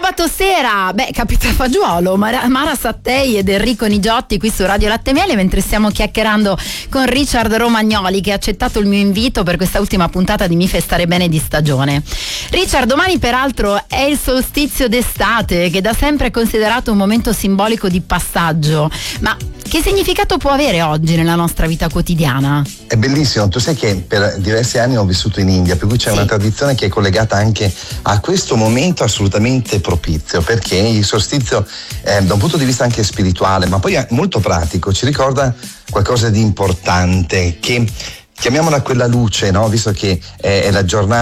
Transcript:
Sabato sera, capita Fagiolo, Mara Sattei ed Enrico Nigiotti qui su Radio Latte Miele, mentre stiamo chiacchierando con Richard Romagnoli, che ha accettato il mio invito per questa ultima puntata di Mi fai stare bene di stagione. Richard, domani peraltro è il solstizio d'estate, che da sempre è considerato un momento simbolico di passaggio, ma che significato può avere oggi nella nostra vita quotidiana? È bellissimo, tu sai che per diversi anni ho vissuto in India, per cui c'è una tradizione che è collegata anche a questo momento assolutamente propizio, perché il solstizio da un punto di vista anche spirituale, ma poi molto pratico, ci ricorda qualcosa di importante, che chiamiamola quella luce, no? Visto che è la giornata